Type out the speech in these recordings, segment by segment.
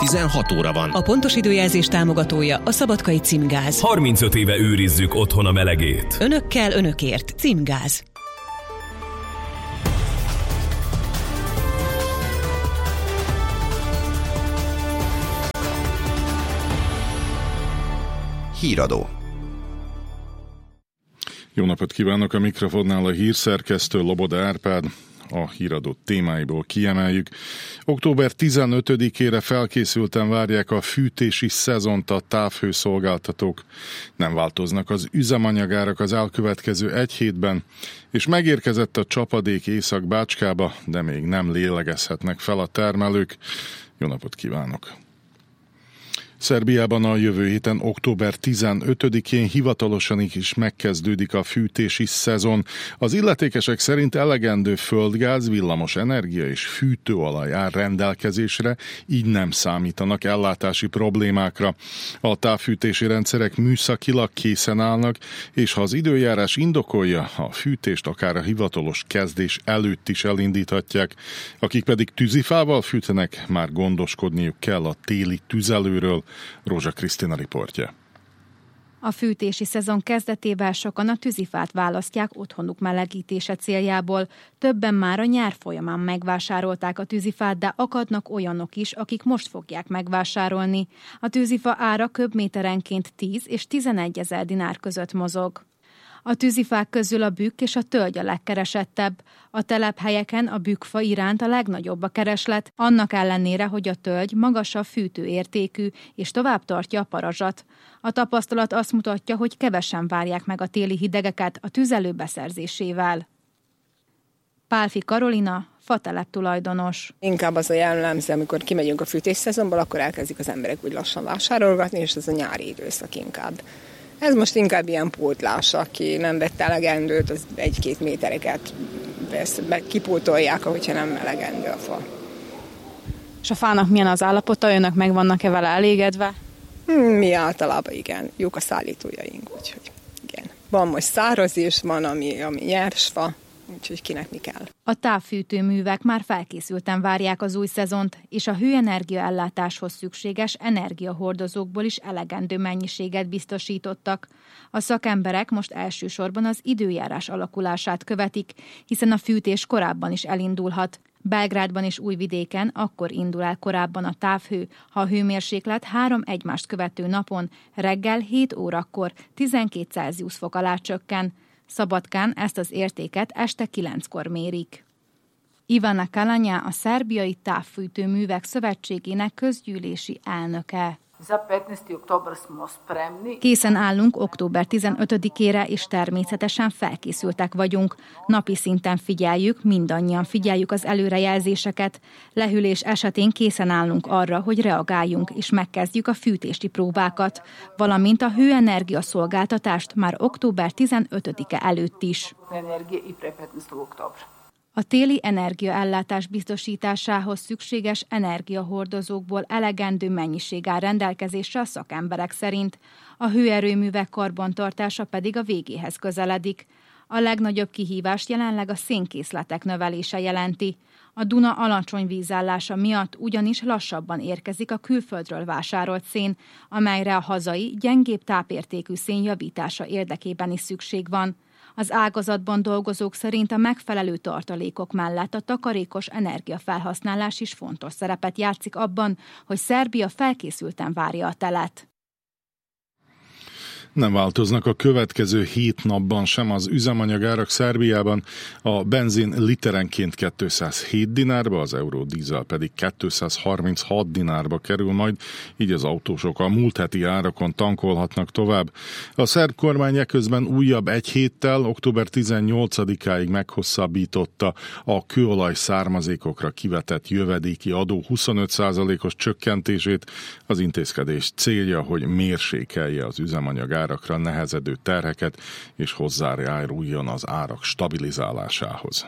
16 óra van. A pontos időjelzés támogatója a Szabadkai Címgáz. 35 éve őrizzük otthon a melegét. Önökkel, önökért. Címgáz. Híradó. Jó napot kívánok, a mikrofonnál a hírszerkesztő Loboda Árpád. A híradó témáiból kiemeljük. Október 15-ére felkészülten várják a fűtési szezont a távhőszolgáltatók. Nem változnak az üzemanyagárak az elkövetkező egy hétben, és megérkezett a csapadék Észak-Bácskába, de még nem lélegezhetnek fel a termelők. Jó napot kívánok! Szerbiában a jövő héten október 15-én hivatalosan is megkezdődik a fűtési szezon. Az illetékesek szerint elegendő földgáz, villamos energia és fűtőolaj áll rendelkezésre, így nem számítanak ellátási problémákra. A távfűtési rendszerek műszakilag készen állnak, és ha az időjárás indokolja, a fűtést akár a hivatalos kezdés előtt is elindíthatják. Akik pedig tűzifával fűtenek, már gondoskodniuk kell a téli tüzelőről. Rózsa Krisztina riportja. A fűtési szezon kezdetével sokan a tűzifát választják otthonuk melegítése céljából. Többen már a nyár folyamán megvásárolták a tűzifát, de akadnak olyanok is, akik most fogják megvásárolni. A tűzifa ára köbméterenként 10 és 11 ezer dinár között mozog. A tűzifák közül a bükk és a tölgy a legkeresettebb. A telephelyeken a bükkfa iránt a legnagyobb a kereslet, annak ellenére, hogy a tölgy magasabb fűtőértékű és tovább tartja a parazsat. A tapasztalat azt mutatja, hogy kevesen várják meg a téli hidegeket a tüzelő beszerzésével. Pálfi Karolina, fatelep tulajdonos. Inkább az a jellemző, amikor kimegyünk a fűtésszezonból, akkor elkezdik az emberek úgy lassan vásárolgatni, és ez a nyári időszak inkább. Ez most inkább ilyen pótlás, aki nem vett elegendőt, az 1-2 métereket kipótolják, ahogyha nem elegendő a fa. És a fának milyen az állapota, önök meg vannak-e vele elégedve? Mi általában igen, jók a szállítójaink, úgyhogy igen. Van most száraz is, van ami nyers fa, úgyhogy kinek mi kell. A távfűtőművek már felkészülten várják az új szezont, és a hőenergia ellátáshoz szükséges energiahordozókból is elegendő mennyiséget biztosítottak. A szakemberek most elsősorban az időjárás alakulását követik, hiszen a fűtés korábban is elindulhat. Belgrádban és Újvidéken akkor indul el korábban a távhő, ha a hőmérséklet 3 egymást követő napon reggel 7 órakor 12 Celsius fok alá csökken. Szabadkán ezt az értéket este 9-kor mérik. Ivana Kalanya, a Szerbiai Távfűtőművek Szövetségének közgyűlési elnöke. Készen állunk október 15-ére, és természetesen felkészültek vagyunk. Napi szinten figyeljük, mindannyian figyeljük az előrejelzéseket. Lehűlés esetén készen állunk arra, hogy reagáljunk, és megkezdjük a fűtési próbákat, valamint a hőenergia szolgáltatást már október 15-e előtt is. A téli energiaellátás biztosításához szükséges energiahordozókból elegendő mennyiség áll rendelkezésre a szakemberek szerint. A hőerőművek karbantartása pedig a végéhez közeledik. A legnagyobb kihívást jelenleg a szénkészletek növelése jelenti. A Duna alacsony vízállása miatt ugyanis lassabban érkezik a külföldről vásárolt szén, amelyre a hazai, gyengébb tápértékű szén javítása érdekében is szükség van. Az ágazatban dolgozók szerint a megfelelő tartalékok mellett a takarékos energiafelhasználás is fontos szerepet játszik abban, hogy Szerbia felkészülten várja a telet. Nem változnak a következő 7 napban sem az üzemanyagárak Szerbiában, a benzin literenként 207 dinárba, az eurodízel pedig 236 dinárba kerül majd, így az autósok a múlt heti árakon tankolhatnak tovább. A szerb kormány eközben újabb egy héttel, október 18-áig meghosszabbította a kőolaj származékokra kivetett jövedéki adó 25%-os csökkentését. Az intézkedés célja, hogy mérsékelje az üzemanyagárakra nehezedő terheket, és hozzájáruljon az árak stabilizálásához.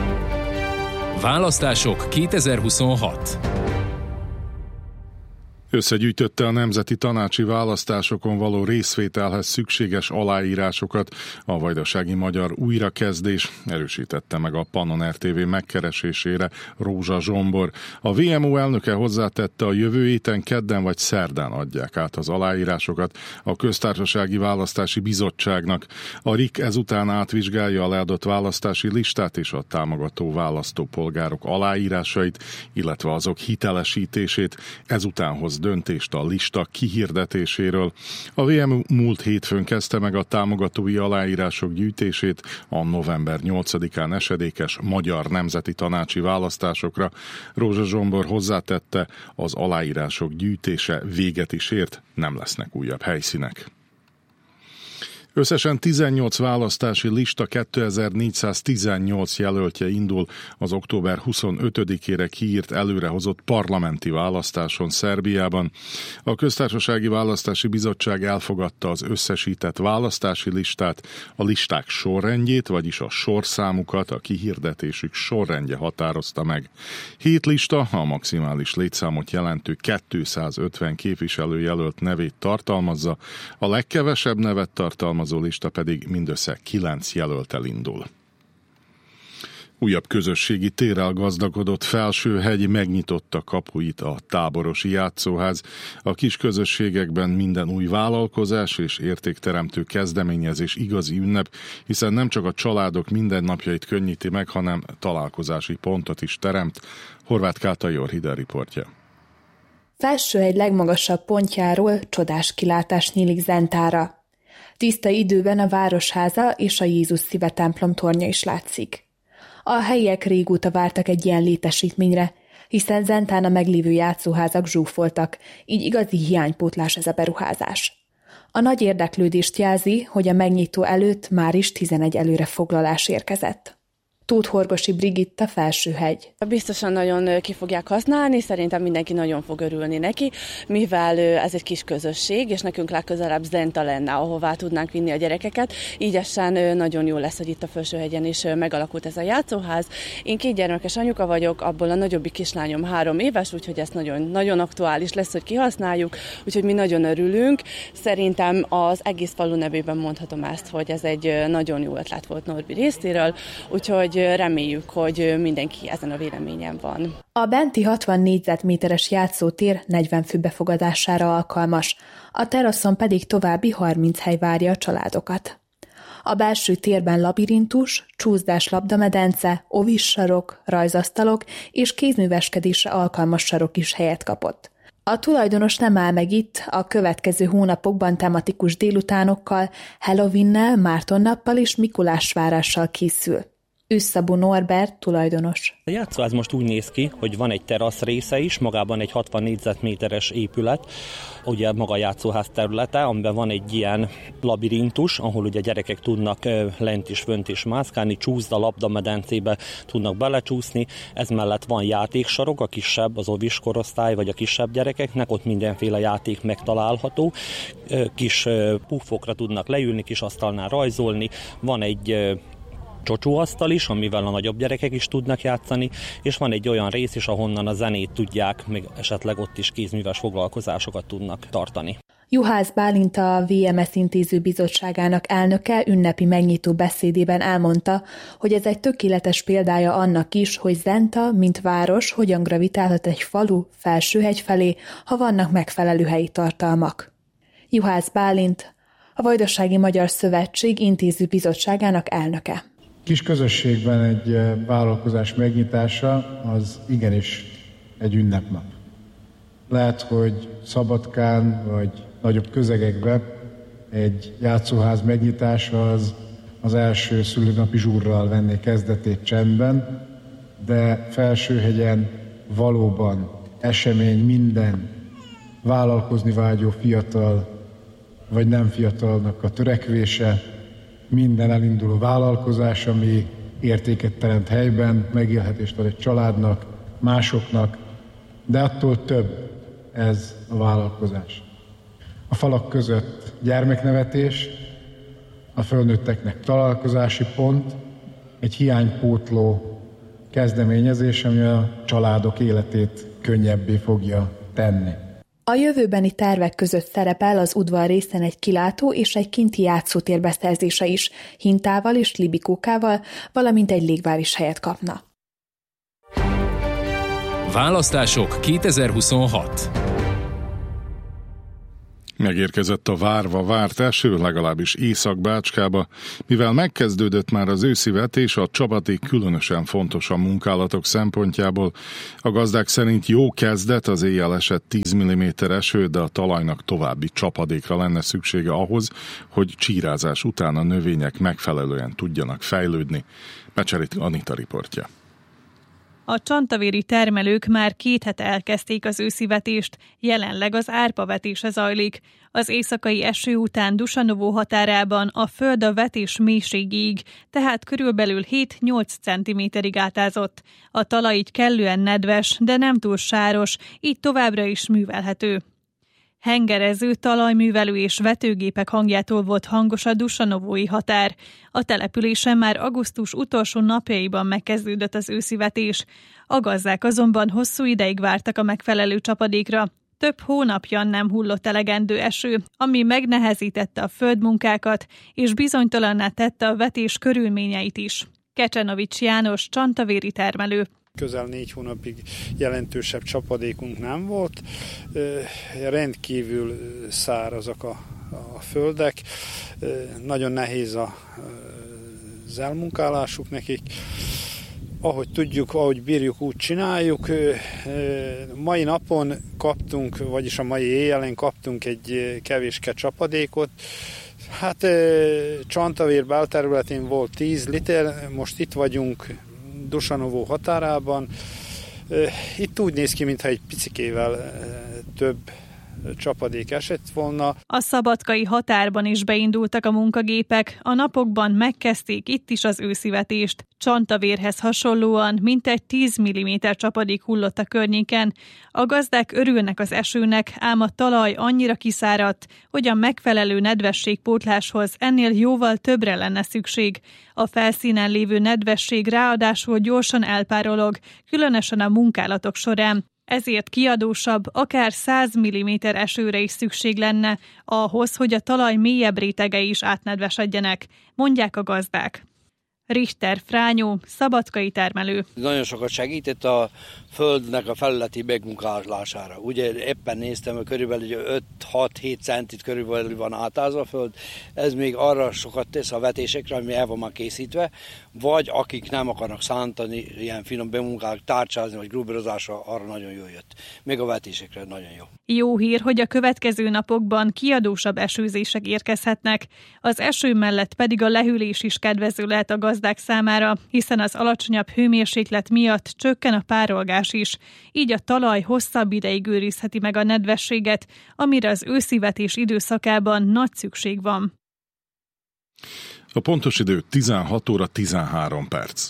Választások 2026. Összegyűjtötte a nemzeti tanácsi választásokon való részvételhez szükséges aláírásokat a Vajdasági Magyar Újrakezdés, erősítette meg a Pannon RTV megkeresésére Rózsa Zsombor. A VMO elnöke hozzátette, a jövő héten kedden vagy szerdán adják át az aláírásokat a Köztársasági Választási Bizottságnak. A RIK ezután átvizsgálja a leadott választási listát és a támogató választópolgárok aláírásait, illetve azok hitelesítését, ezután hoz döntést a lista kihirdetéséről. A VMO múlt hétfőn kezdte meg a támogatói aláírások gyűjtését a november 8-án esedékes magyar nemzeti tanácsi választásokra. Rózsa Zsombor hozzátette, az aláírások gyűjtése véget is ért, nem lesznek újabb helyszínek. Összesen 18 választási lista 2418 jelöltje indul az október 25-ére kiírt előrehozott parlamenti választáson Szerbiában. A Köztársasági Választási Bizottság elfogadta az összesített választási listát, a listák sorrendjét, vagyis a sorszámukat a kihirdetésük sorrendje határozta meg. 7 lista a maximális létszámot jelentő 250 képviselőjelölt nevét tartalmazza, a legkevesebb nevet tartalmazó lista pedig mindössze 9 jelölttel indul. Újabb közösségi térrel gazdagodott Felsőhegy megnyitotta kapuit a táborosi játszóház. A kis közösségekben minden új vállalkozás és értékteremtő kezdeményezés igazi ünnep, hiszen nem csak a családok mindennapjait könnyíti meg, hanem találkozási pontot is teremt. Horváth Káta Jorhida riportja. Felsőhegy legmagasabb pontjáról csodás kilátás nyílik Zentára. Tiszta időben a Városháza és a Jézus Szíve templom tornya is látszik. A helyiek régóta vártak egy ilyen létesítményre, hiszen Zentán a meglévő játszóházak zsúfoltak, így igazi hiánypótlás ez a beruházás. A nagy érdeklődést jelzi, hogy a megnyitó előtt már is 11 előrefoglalás érkezett. Tóth Horgosi Brigitta, Felsőhegy. Biztosan nagyon ki fogják használni, szerintem mindenki nagyon fog örülni neki, mivel ez egy kis közösség, és nekünk legközelebb Zenta lenne, ahová tudnánk vinni a gyerekeket. Így essen nagyon jó lesz, hogy itt a Felsőhegyen is megalakult ez a játszóház. Én 2 gyermekes anyuka vagyok, abból a nagyobbik kislányom 3 éves, úgyhogy ez nagyon, nagyon aktuális lesz, hogy kihasználjuk, úgyhogy mi nagyon örülünk. Szerintem az egész falu nevében mondhatom ezt, hogy ez egy nagyon jó ötlet volt Norbi részéről, úgyhogy reméljük, hogy mindenki ezen a véleményen van. A benti 60 négyzetméteres játszótér 40 fő befogadására alkalmas, a teraszon pedig további 30 hely várja a családokat. A belső térben labirintus, csúszdás labdamedence, ovissarok, rajzasztalok és kézműveskedésre alkalmas sarok is helyet kapott. A tulajdonos nem áll meg itt, a következő hónapokban tematikus délutánokkal, Halloweennel, Mártonnappal és Mikulásvárással készül. Üsszabó Norbert, tulajdonos. A játszóház most úgy néz ki, hogy van egy terasz része is, magában egy 60 négyzetméteres épület, ugye maga a játszóház területe, amiben van egy ilyen labirintus, ahol ugye gyerekek tudnak lent is, fönt is mászkálni, csúszda, labdamedencébe tudnak belecsúszni, ez mellett van játéksarok, a kisebb, az ovis korosztály, vagy a kisebb gyerekeknek, ott mindenféle játék megtalálható, kis puffokra tudnak leülni, kis asztalnál rajzolni, van egy csocsóasztal is, amivel a nagyobb gyerekek is tudnak játszani, és van egy olyan rész is, ahonnan a zenét tudják, még esetleg ott is kézműves foglalkozásokat tudnak tartani. Juhász Bálint, a VMS intézőbizottságának elnöke ünnepi megnyitó beszédében elmondta, hogy ez egy tökéletes példája annak is, hogy Zenta, mint város, hogyan gravitálhat egy falu Felsőhegy felé, ha vannak megfelelő helyi tartalmak. Juhász Bálint, a Vajdasági Magyar Szövetség intézőbizottságának elnöke. Kis közösségben egy vállalkozás megnyitása az igenis egy ünnepnap. Lehet, hogy Szabadkán vagy nagyobb közegekben egy játszóház megnyitása az első szülinapi zsúrral venné kezdetét csendben, de Felsőhegyen valóban esemény minden vállalkozni vágyó fiatal vagy nem fiatalnak a törekvése, minden elinduló vállalkozás, ami értéket teremt helyben, megélhetést ad egy családnak, másoknak, de attól több ez a vállalkozás. A falak között gyermeknevetés, a fölnőtteknek találkozási pont, egy hiánypótló kezdeményezés, ami a családok életét könnyebbé fogja tenni. A jövőbeni tervek között szerepel az udvar részen egy kilátó és egy kinti játszótér beszerzése is, hintával és libikókával, valamint egy légvár is helyet kapna. Választások 2026. Megérkezett a várva várt eső, legalábbis Észak-Bácskába. Mivel megkezdődött már az őszi vetés, a csapadék különösen fontos a munkálatok szempontjából. A gazdák szerint jó kezdet, az éjjel esett 10 mm eső, de a talajnak további csapadékra lenne szüksége ahhoz, hogy csírázás után a növények megfelelően tudjanak fejlődni. Mecserit Anita riportja. A csantavéri termelők már 2 hete elkezdték az őszivetést, jelenleg az árpavetése zajlik. Az éjszakai eső után Dusanovó határában a föld a vetés mélységéig, tehát körülbelül 7-8 cm-ig átázott. A talaj így kellően nedves, de nem túl sáros, így továbbra is művelhető. Hengerező, talajművelő és vetőgépek hangjától volt hangos a dusanovói határ. A településen már augusztus utolsó napjaiban megkezdődött az őszivetés. A gazdák azonban hosszú ideig vártak a megfelelő csapadékra. Több hónapja nem hullott elegendő eső, ami megnehezítette a földmunkákat, és bizonytalanná tette a vetés körülményeit is. Kecsenovics János, csantavéri termelő. Közel 4 hónapig jelentősebb csapadékunk nem volt, rendkívül szárazak a földek, nagyon nehéz az elmunkálásuk nekik. Ahogy tudjuk, ahogy bírjuk, úgy csináljuk. Mai napon kaptunk, vagyis a mai éjjelen kaptunk egy kevéske csapadékot. Hát Csantavér belterületén volt 10 liter, most itt vagyunk Dusanovó határában. Itt úgy néz ki, mintha egy picikével több csapadék esett volna. A szabadkai határban is beindultak a munkagépek, a napokban megkezdték itt is az őszivetést. Csantavérhez hasonlóan mintegy 10 mm csapadék hullott a környéken. A gazdák örülnek az esőnek, ám a talaj annyira kiszáradt, hogy a megfelelő nedvességpótláshoz ennél jóval többre lenne szükség. A felszínen lévő nedvesség ráadásul gyorsan elpárolog, különösen a munkálatok során. Ezért kiadósabb, akár 100 mm esőre is szükség lenne ahhoz, hogy a talaj mélyebb rétegei is átnedvesedjenek, mondják a gazdák. Richter Frányó, szabadkai termelő. Nagyon sokat segített a földnek a felületi megmunkálására. Ugye éppen néztem, hogy körülbelül 5-6-7 centit körülbelül van átázva a föld. Ez még arra sokat tesz a vetésekre, ami el van már készítve, vagy akik nem akarnak szántani, ilyen finom bemunkálni, tárcsázni, vagy gruberozásra, arra nagyon jó jött. Még a vetésekre nagyon jó. Jó hír, hogy a következő napokban kiadósabb esőzések érkezhetnek. Az eső mellett pedig a lehűlés is kedvező lehet a gazdák számára, hiszen az alacsonyabb hőmérséklet miatt csökken a párolgás is. Így a talaj hosszabb ideig őrizheti meg a nedvességet, amire az őszivetés időszakában nagy szükség van. A pontos idő 16 óra 13 perc.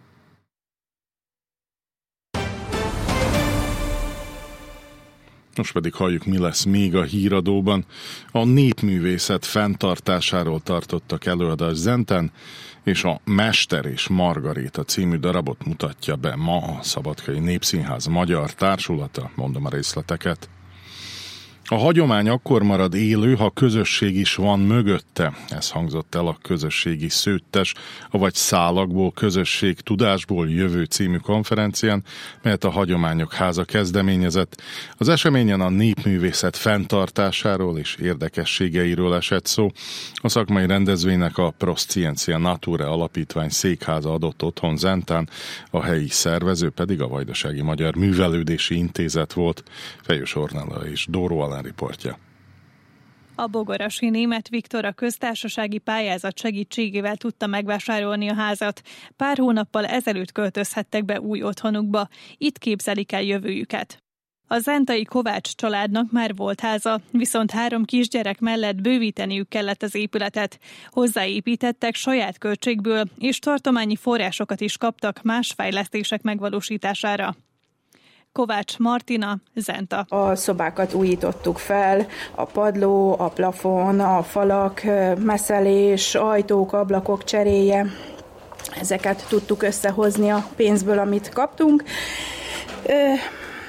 Most pedig halljuk, mi lesz még a híradóban. A népművészet fenntartásáról tartottak előadást Zenten, és a Mester és Margaréta című darabot mutatja be ma a Szabadkai Népszínház Magyar Társulata, mondom a részleteket. A hagyomány akkor marad élő, ha közösség is van mögötte. Ez hangzott el a Közösségi Szőttes, avagy Szálakból közösség tudásból jövő című konferencián, melyet a Hagyományok Háza kezdeményezett. Az eseményen a népművészet fenntartásáról és érdekességeiről esett szó. A szakmai rendezvénynek a Proscientia Naturae alapítvány székháza adott otthon Zentán, a helyi szervező pedig a Vajdasági Magyar Művelődési Intézet volt. Fejős Ornella és Dóró Alán riportja. A bogorasi Németh Viktor a köztársasági pályázat segítségével tudta megvásárolni a házat. Pár hónappal ezelőtt költözhettek be új otthonukba. Itt képzelik el jövőjüket. A zentai Kovács családnak már volt háza, viszont 3 kisgyerek mellett bővíteniük kellett az épületet. Hozzáépítettek saját költségből, és tartományi forrásokat is kaptak más fejlesztések megvalósítására. Kovács Martina, Zenta. A szobákat újítottuk fel, a padló, a plafon, a falak, messzelés, ajtók, ablakok cseréje. Ezeket tudtuk összehozni a pénzből, amit kaptunk.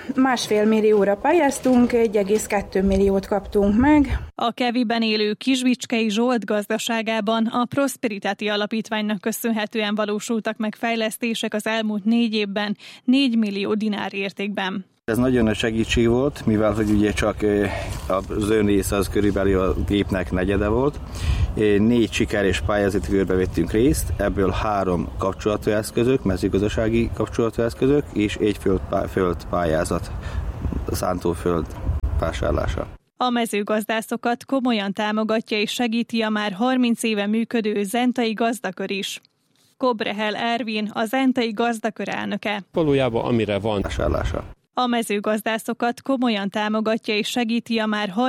1,5 millióra pályáztunk, 1,2 milliót kaptunk meg. A Keviben élő Kisbicskei Zsolt gazdaságában a Prosperitáti Alapítványnak köszönhetően valósultak meg fejlesztések az elmúlt 4 évben 4 millió dinár értékben. Ez nagyon nagy segítség volt, mivel hogy ugye csak az önrésze az körülbelül a gépnek negyede volt. 4 sikeres pályázati körbe vettünk részt, ebből 3 kapcsolódóeszközök, mezőgazdasági kapcsolódóeszközök és 1 földpályázat, szántóföld vásárlása. A mezőgazdászokat komolyan támogatja és segíti a már 30 éve működő Zentai Gazdakör is. Kobrehel Ervin, a Zentai Gazdakör elnöke. Valójában amire van vásárlása. A mezőgazdászokat komolyan támogatja és segíti a már